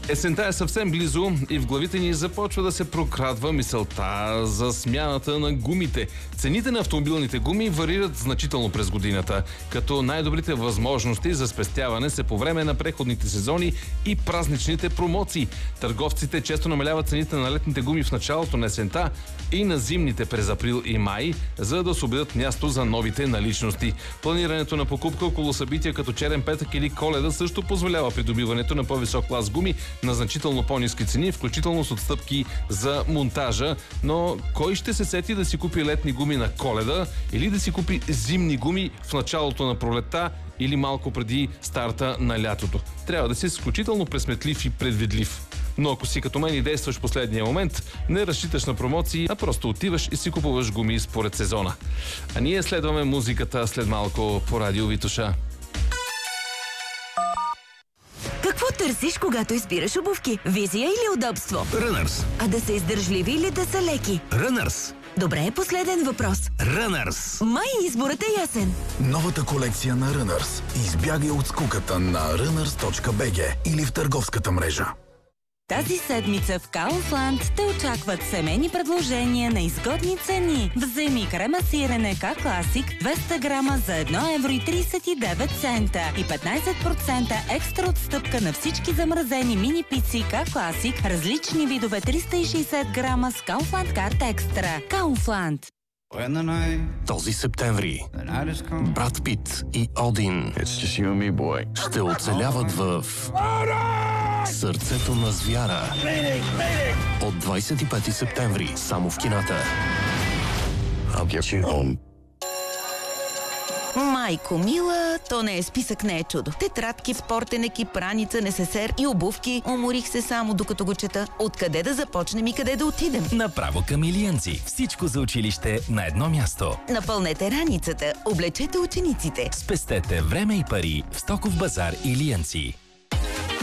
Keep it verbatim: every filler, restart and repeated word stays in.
Есента е съвсем близо и в главите ни започва да се прокрадва мисълта за смяната на гумите. Цените на автомобилните гуми варират значително през годината, като най-добрите възможности за спестяване са по време на преходните сезони и празничните промоции. Търговците често намаляват цените на летните гуми в началото на есента и на зимните през април и май, за да освободят място за новите наличности. Планирането на покупка около събития като Черен петък или Коледа също позволява придобиването на по-висок клас гуми на значително по-ниски цени, включително с отстъпки за монтажа. Но кой ще се сети да си купи летни гуми на Коледа или да си купи зимни гуми в началото на пролетта или малко преди старта на лятото? Трябва да си изключително пресметлив и предвидлив. Но ако си като мен и действаш в последния момент, не разчиташ на промоции, а просто отиваш и си купуваш гуми според сезона. А ние следваме музиката след малко по Радио Витоша. Какво търсиш, когато избираш обувки? Визия или удобство? Runners. А да са издържливи или да са леки? Runners. Добре, последен въпрос. Runners. Май изборът е ясен. Новата колекция на Runners. Избягай от скуката на runners точка би джи или в търговската мрежа. Тази седмица в Kaufland те очакват семейни предложения на изгодни цени. Вземи крема сирене K-Classic двеста грама за едно евро и тридесет и девет цента и петнайсет процента екстра отстъпка на всички замразени мини пици K-Classic, различни видове триста и шейсет грама с Kaufland Card Extra. Kaufland. Този септември Брат Пит и Один ще оцеляват в Сърцето на звяра от двайсет и пети септември само в кината. Майко мила, то не е списък, не е чудо. Тетрадки, спортен екип, раница, несесер и обувки. Уморих се само докато го чета. Откъде да започнем и къде да отидем? Направо към Илиянци. Всичко за училище на едно място. Напълнете раницата, облечете учениците. Спестете време и пари в Стоков базар Илиянци.